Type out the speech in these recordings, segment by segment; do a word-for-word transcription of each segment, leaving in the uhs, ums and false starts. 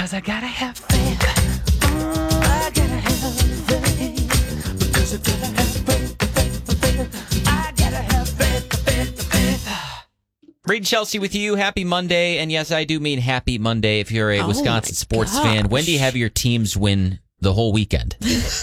Because I gotta have faith. I gotta have faith. Because I gotta have faith, faith, faith. I gotta have faith, faith, faith. Reed and Chelsea with you. Happy Monday. And yes, I do mean happy Monday if you're a Oh Wisconsin my sports gosh. fan. When do you have your teams win the whole weekend?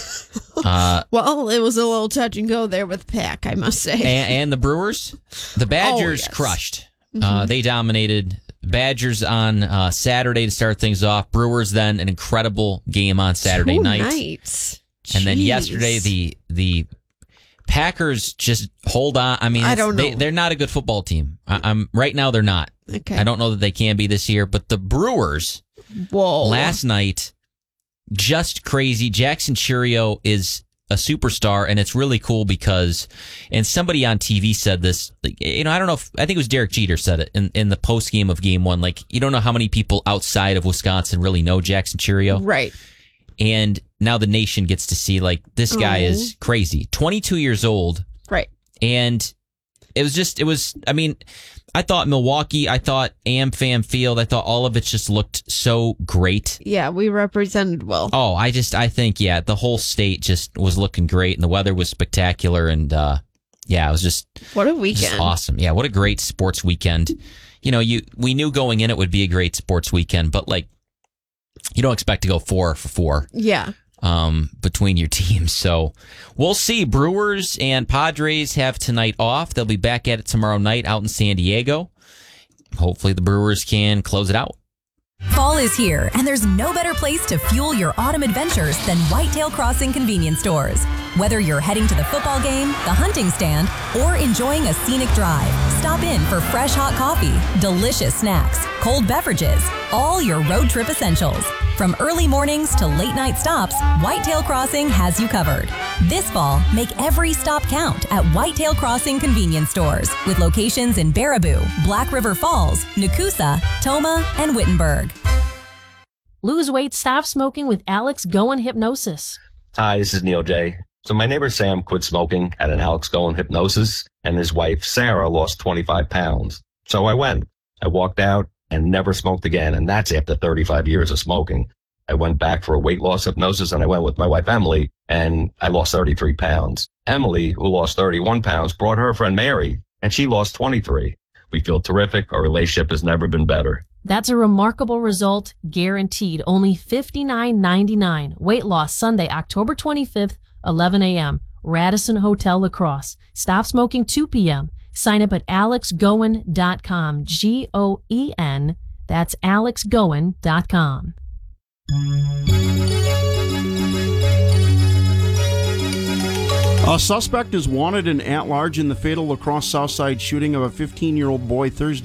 uh, Well, it was a little touch and go there with Pack, I must say. and, and the Brewers? The Badgers Oh, yes. crushed. Mm-hmm. Uh, they dominated. Badgers on uh, Saturday to start things off. Brewers then an incredible game on Saturday Two night. nights. And then Jeez. yesterday, the the Packers just hold on. I mean, I it's- don't they, know. they're not a good football team. I, I'm right now. They're not. Okay. I don't know that they can be this year. But the Brewers Whoa. last night, just crazy. Jackson Churio is a superstar, and it's really cool because, and somebody on T V said this. Like, you know, I don't know if I think it was Derek Jeter said it in in the post game of Game One. Like, you don't know how many people outside of Wisconsin really know Jackson Churio. Right. And now the nation gets to see, like, this guy Oh. is crazy. twenty-two years old. Right. And it was just, it was, I mean, I thought Milwaukee, I thought AmFam Field, I thought all of it just looked so great. Yeah, we represented well. Oh, I just, I think, yeah, the whole state just was looking great and the weather was spectacular. And, uh, yeah, it was just, What a just weekend. awesome. Yeah, what a great sports weekend. You know, you, we knew going in it would be a great sports weekend, but, like, you don't expect to go four for four. Yeah. Um, between your teams. So we'll see. Brewers and Padres have tonight off. They'll be back at it tomorrow night out in San Diego. Hopefully the Brewers can close it out. Fall is here, and there's no better place to fuel your autumn adventures than Whitetail Crossing Convenience Stores. Whether you're heading to the football game, the hunting stand, or enjoying a scenic drive, stop in for fresh hot coffee, delicious snacks, cold beverages, all your road trip essentials. From early mornings to late night stops, Whitetail Crossing has you covered. This fall, make every stop count at Whitetail Crossing Convenience Stores, with locations in Baraboo, Black River Falls, Nakusa, Toma, and Wittenberg. Lose weight, stop smoking with Alex Goen Hypnosis. Hi, this is Neil J. So my neighbor Sam quit smoking at an Alex Goen Hypnosis, and his wife Sarah lost twenty-five pounds. So I went. I walked out and never smoked again, and that's after thirty-five years of smoking. I went back for a weight loss hypnosis, and I went with my wife Emily, and I lost thirty-three pounds. Emily, who lost thirty-one pounds, brought her friend Mary, and she lost twenty-three. We feel terrific. Our relationship has never been better. That's a remarkable result, guaranteed. Only fifty-nine ninety-nine. Weight loss Sunday, October twenty-fifth, eleven a.m. Radisson Hotel Lacrosse. Stop smoking two p.m. Sign up at alex goen dot com. G O E N. That's alex goen dot com. A suspect is wanted and at large in the fatal La Crosse Southside shooting of a fifteen-year-old boy Thursday.